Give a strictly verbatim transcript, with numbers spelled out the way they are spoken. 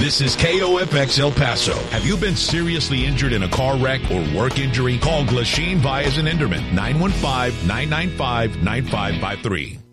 This is K O F X El Paso. Have you been seriously injured in a car wreck or work injury? Call Glasheen Vyas and Enderman, nine one five, nine nine five, nine five five three.